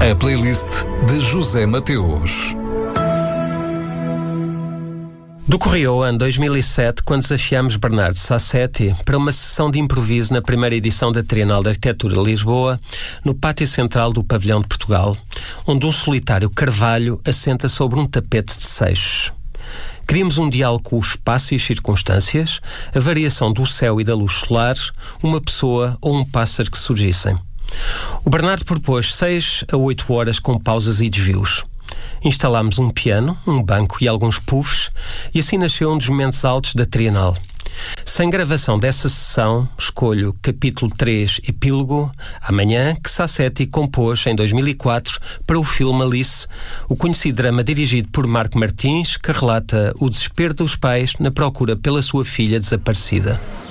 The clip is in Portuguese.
A playlist de José Mateus. Decorreu o ano 2007 quando desafiámos Bernardo Sassetti para uma sessão de improviso na primeira edição da Trienal de Arquitetura de Lisboa, no pátio central do Pavilhão de Portugal, onde um solitário carvalho assenta sobre um tapete de seixos. Queríamos um diálogo com o espaço e as circunstâncias, a variação do céu e da luz solar, uma pessoa ou um pássaro que surgissem. O Bernardo propôs 6 a 8 horas com pausas e desvios. Instalámos um piano, um banco e alguns puffs e assim nasceu um dos momentos altos da Trienal. Sem gravação dessa sessão, escolho capítulo 3, Epílogo, Amanhã, que Sassetti compôs em 2004 para o filme Alice, o conhecido drama dirigido por Marco Martins, que relata o desespero dos pais na procura pela sua filha desaparecida.